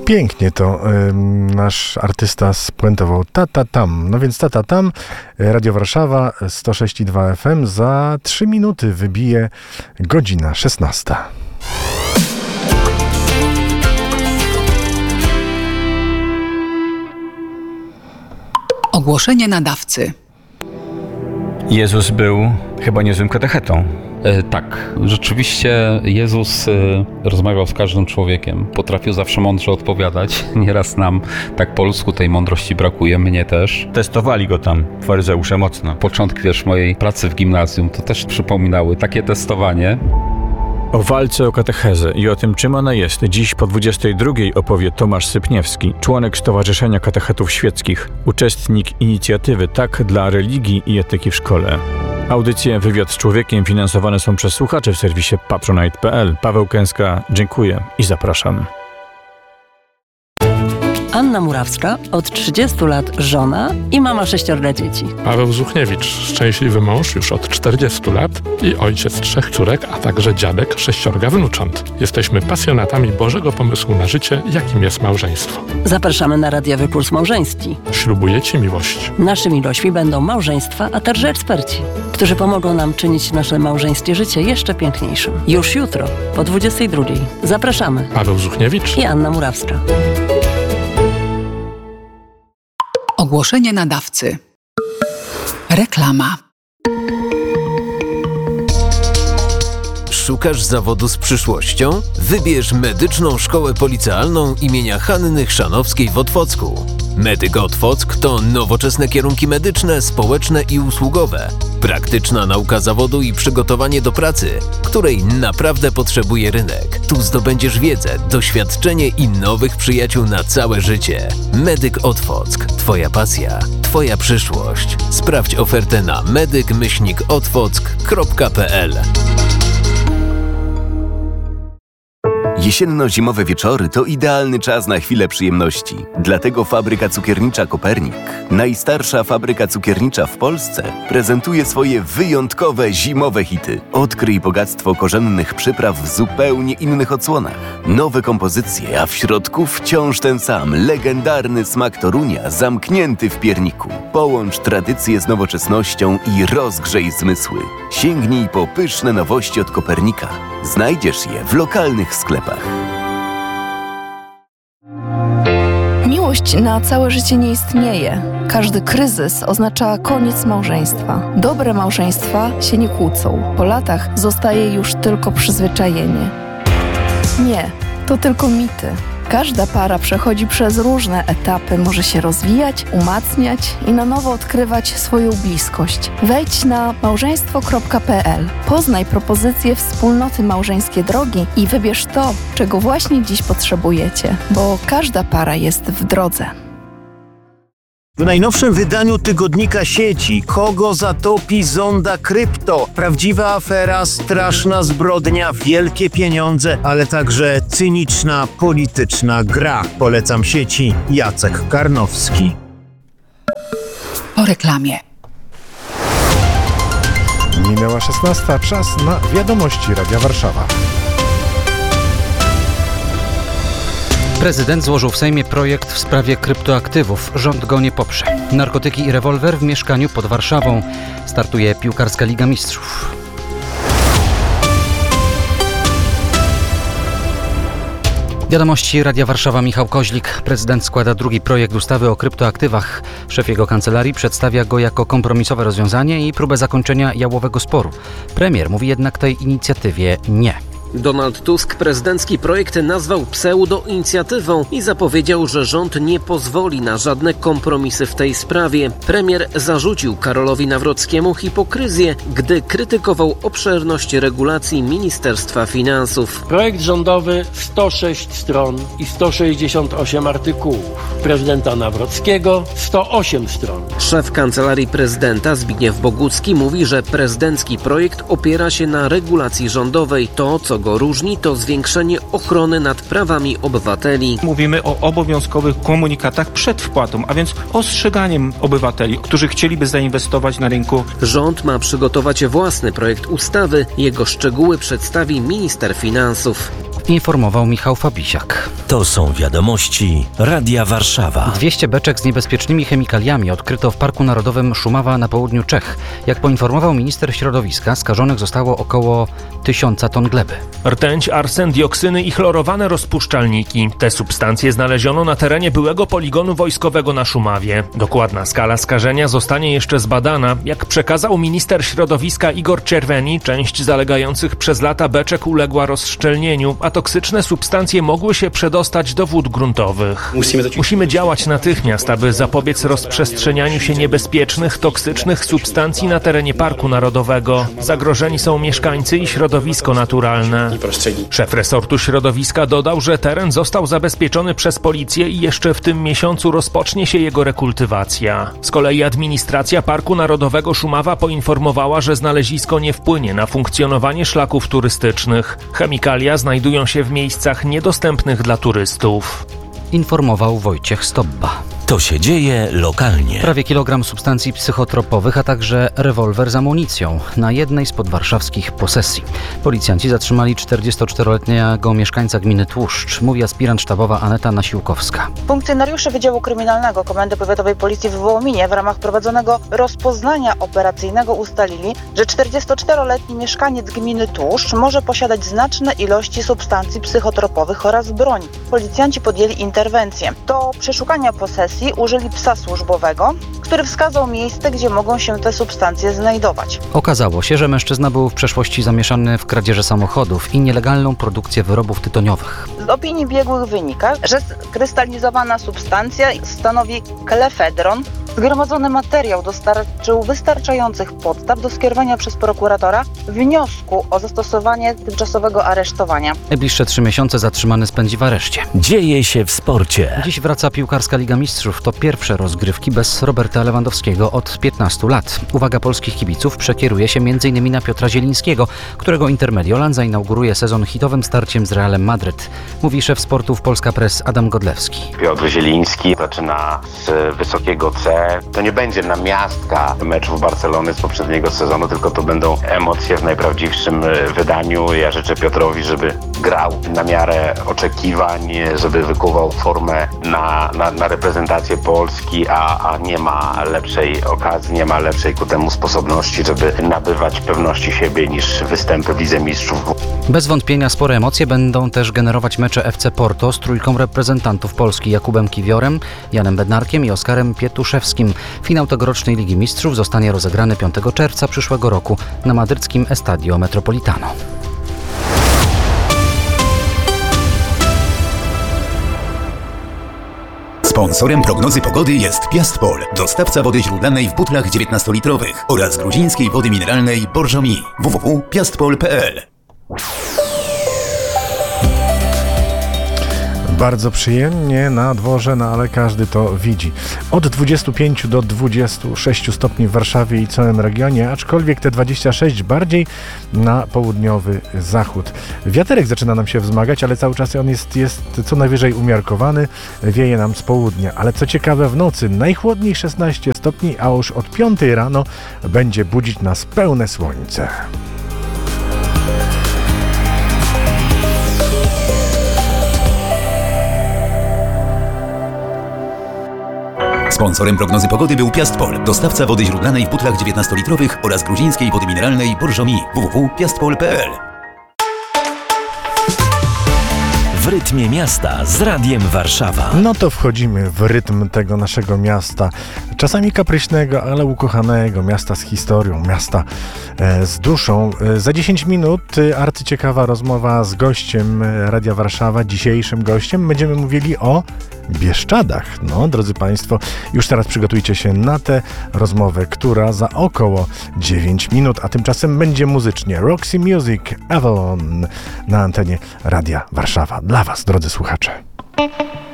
Pięknie to nasz artysta spuentował. Tata tam. No więc tata tam. Radio Warszawa 106,2 FM. Za 3 minuty wybije godzina 16. Ogłoszenie nadawcy. Jezus był chyba niezłym katechetą. Tak, rzeczywiście Jezus rozmawiał z każdym człowiekiem. Potrafił zawsze mądrze odpowiadać. Nieraz nam tak po ludzku tej mądrości brakuje, mnie też. Testowali go tam, faryzeusze, mocno. Początki też mojej pracy w gimnazjum to też przypominały takie testowanie. O walce o katechezę i o tym, czym ona jest, dziś po 22 opowie Tomasz Sypniewski, członek Stowarzyszenia Katechetów Świeckich, uczestnik inicjatywy Tak dla religii i etyki w szkole. Audycje Wywiad z Człowiekiem finansowane są przez słuchaczy w serwisie patronite.pl. Paweł Kęska, dziękuję i zapraszam. Anna Murawska, od 30 lat żona i mama 6 dzieci. Paweł Zuchniewicz, szczęśliwy mąż już od 40 lat i ojciec 3 córek, a także dziadek 6 wnucząt. Jesteśmy pasjonatami Bożego pomysłu na życie, jakim jest małżeństwo. Zapraszamy na radiowy kurs małżeński. Ślubujecie miłość. Naszymi gośćmi będą małżeństwa, a także eksperci, którzy pomogą nam czynić nasze małżeńskie życie jeszcze piękniejszym. Już jutro, po 22. Zapraszamy. Paweł Zuchniewicz i Anna Murawska. Ogłoszenie nadawcy. Reklama. Szukasz zawodu z przyszłością? Wybierz Medyczną Szkołę Policealną imienia Hanny Chrzanowskiej w Otwocku. Medyk Otwock to nowoczesne kierunki medyczne, społeczne i usługowe. Praktyczna nauka zawodu i przygotowanie do pracy, której naprawdę potrzebuje rynek. Tu zdobędziesz wiedzę, doświadczenie i nowych przyjaciół na całe życie. Medyk Otwock. Twoja pasja, Twoja przyszłość. Sprawdź ofertę na medyk-otwock.pl. Jesienno-zimowe wieczory to idealny czas na chwilę przyjemności. Dlatego fabryka cukiernicza Kopernik, najstarsza fabryka cukiernicza w Polsce, prezentuje swoje wyjątkowe zimowe hity. Odkryj bogactwo korzennych przypraw w zupełnie innych odsłonach. Nowe kompozycje, a w środku wciąż ten sam, legendarny smak Torunia zamknięty w pierniku. Połącz tradycję z nowoczesnością i rozgrzej zmysły. Sięgnij po pyszne nowości od Kopernika. Znajdziesz je w lokalnych sklepach. Miłość na całe życie nie istnieje. Każdy kryzys oznacza koniec małżeństwa. Dobre małżeństwa się nie kłócą. Po latach zostaje już tylko przyzwyczajenie. Nie, to tylko mity. Każda para przechodzi przez różne etapy, może się rozwijać, umacniać i na nowo odkrywać swoją bliskość. Wejdź na małżeństwo.pl, poznaj propozycje wspólnoty Małżeńskie Drogi i wybierz to, czego właśnie dziś potrzebujecie, bo każda para jest w drodze. W najnowszym wydaniu tygodnika sieci kogo zatopi zonda krypto? Prawdziwa afera, straszna zbrodnia, wielkie pieniądze, ale także cyniczna, polityczna gra. Polecam sieci. Jacek Karnowski. Po reklamie. Minęła 16. Czas na wiadomości Radia Warszawa. Prezydent złożył w Sejmie projekt w sprawie kryptoaktywów. Rząd go nie poprze. Narkotyki i rewolwer w mieszkaniu pod Warszawą. Startuje piłkarska Liga Mistrzów. Wiadomości Radia Warszawa, Michał Koźlik. Prezydent składa drugi projekt ustawy o kryptoaktywach. Szef jego kancelarii przedstawia go jako kompromisowe rozwiązanie i próbę zakończenia jałowego sporu. Premier mówi jednak tej inicjatywie nie. Donald Tusk prezydencki projekt nazwał pseudo-inicjatywą i zapowiedział, że rząd nie pozwoli na żadne kompromisy w tej sprawie. Premier zarzucił Karolowi Nawrockiemu hipokryzję, gdy krytykował obszerność regulacji Ministerstwa Finansów. Projekt rządowy 106 stron i 168 artykułów. Prezydenta Nawrockiego 108 stron. Szef Kancelarii Prezydenta Zbigniew Bogucki mówi, że prezydencki projekt opiera się na regulacji rządowej. To, co go różni, to zwiększenie ochrony nad prawami obywateli. Mówimy o obowiązkowych komunikatach przed wpłatą, a więc ostrzeganiem obywateli, którzy chcieliby zainwestować na rynku. Rząd ma przygotować własny projekt ustawy. Jego szczegóły przedstawi minister finansów. Informował Michał Fabisiak. To są wiadomości Radia Warszawa. 200 beczek z niebezpiecznymi chemikaliami odkryto w Parku Narodowym Szumawa na południu Czech. Jak poinformował minister środowiska, skażonych zostało około 1000 ton gleby. Rtęć, arsen, dioksyny i chlorowane rozpuszczalniki. Te substancje znaleziono na terenie byłego poligonu wojskowego na Szumawie. Dokładna skala skażenia zostanie jeszcze zbadana. Jak przekazał minister środowiska Igor Czerweni, część zalegających przez lata beczek uległa rozszczelnieniu, a toksyczne substancje mogły się przedostać do wód gruntowych. Musimy działać natychmiast, aby zapobiec rozprzestrzenianiu się niebezpiecznych, toksycznych substancji na terenie Parku Narodowego. Zagrożeni są mieszkańcy i środowisko naturalne. Szef resortu środowiska dodał, że teren został zabezpieczony przez policję i jeszcze w tym miesiącu rozpocznie się jego rekultywacja. Z kolei administracja Parku Narodowego Szumawa poinformowała, że znalezisko nie wpłynie na funkcjonowanie szlaków turystycznych. Chemikalia znajdują się w miejscach niedostępnych dla turystów. Informował Wojciech Stobba. To się dzieje lokalnie. Prawie kilogram substancji psychotropowych, a także rewolwer z amunicją na jednej z podwarszawskich posesji. Policjanci zatrzymali 44-letniego mieszkańca gminy Tłuszcz, mówi aspirant sztabowa Aneta Nasiłkowska. Funkcjonariusze Wydziału Kryminalnego Komendy Powiatowej Policji w Wołominie w ramach prowadzonego rozpoznania operacyjnego ustalili, że 44-letni mieszkaniec gminy Tłuszcz może posiadać znaczne ilości substancji psychotropowych oraz broń. Policjanci podjęli interwencję. Do przeszukania posesji użyli psa służbowego, który wskazał miejsce, gdzie mogą się te substancje znajdować. Okazało się, że mężczyzna był w przeszłości zamieszany w kradzieże samochodów i nielegalną produkcję wyrobów tytoniowych. Z opinii biegłych wynika, że skrystalizowana substancja stanowi klefedron. Zgromadzony materiał dostarczył wystarczających podstaw do skierowania przez prokuratora wniosku o zastosowanie tymczasowego aresztowania. Najbliższe 3 miesiące zatrzymany spędzi w areszcie. Dzieje się w sporcie. Dziś wraca piłkarska Liga Mistrzów. To pierwsze rozgrywki bez Roberta Lewandowskiego od 15 lat. Uwaga polskich kibiców przekieruje się m.in. na Piotra Zielińskiego, którego Inter Mediolan zainauguruje sezon hitowym starciem z Realem Madryt. Mówi szef sportów Polska Press Adam Godlewski. Piotr Zieliński zaczyna z wysokiego C. To nie będzie namiastka meczów Barcelony z poprzedniego sezonu, tylko to będą emocje w najprawdziwszym wydaniu. Ja życzę Piotrowi, żeby grał na miarę oczekiwań, żeby wykuwał formę na reprezentację Polski, a nie ma lepszej okazji, nie ma lepszej ku temu sposobności, żeby nabywać pewności siebie niż występy w Lidze Mistrzów. Bez wątpienia spore emocje będą też generować mecze FC Porto z trójką reprezentantów Polski Jakubem Kiwiorem, Janem Bednarkiem i Oskarem Pietuszewskim. Finał tegorocznej Ligi Mistrzów zostanie rozegrany 5 czerwca przyszłego roku na madryckim Estadio Metropolitano. Sponsorem prognozy pogody jest Piastpol, dostawca wody źródlanej w butlach 19-litrowych oraz gruzińskiej wody mineralnej Borżomi. www.piastpol.pl. Bardzo przyjemnie na dworze, no ale każdy to widzi. Od 25 do 26 stopni w Warszawie i całym regionie, aczkolwiek te 26 bardziej na południowy zachód. Wiaterek zaczyna nam się wzmagać, ale cały czas on jest co najwyżej umiarkowany, wieje nam z południa. Ale co ciekawe, w nocy najchłodniej 16 stopni, a już od 5 rano będzie budzić nas pełne słońce. Sponsorem prognozy pogody był Piastpol, dostawca wody źródlanej w butlach 19-litrowych oraz gruzińskiej wody mineralnej Borżomi. www.piastpol.pl. W rytmie miasta z Radiem Warszawa. No to wchodzimy w rytm tego naszego miasta. Czasami kapryśnego, ale ukochanego. Miasta z historią, miasta z duszą. Za 10 minut arcyciekawa rozmowa z gościem Radia Warszawa, dzisiejszym gościem. Będziemy mówili o Bieszczadach. No, drodzy Państwo, już teraz przygotujcie się na tę rozmowę, która za około 9 minut, a tymczasem będzie muzycznie. Roxy Music, Avalon na antenie Radia Warszawa. Dla Was, drodzy słuchacze.